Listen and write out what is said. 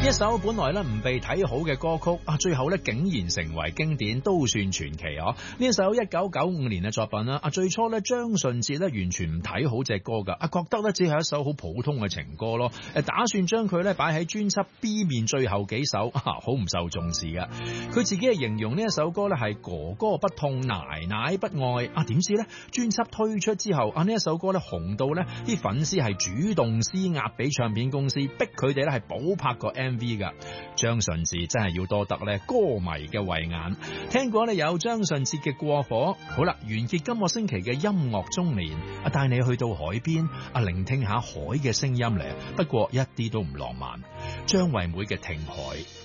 呢一首本來咧唔被睇好嘅歌曲啊，最後咧竟然成為經典，都算傳奇哦。呢一首1995年嘅作品啦，最初咧張順哲咧完全唔睇好隻歌噶，覺得咧只係一首好普通嘅情歌咯，打算將佢咧擺喺專輯 B 面最後幾首，好唔受重視噶。佢自己係形容呢一首歌咧係哥哥不痛，奶奶不愛啊，點知咧專輯推出之後啊，呢一首歌咧紅到咧啲粉絲係主動施壓俾唱片公司，逼佢哋咧係補拍個 MV 噶。張順哲真係要多得咧歌迷嘅慧眼。聽過咧有張順哲嘅過火，好啦，完結今個星期嘅音樂中年，帶你去到海邊，聆聽下海嘅聲音嚟，不過一啲都唔浪漫。張惠妹嘅聽海。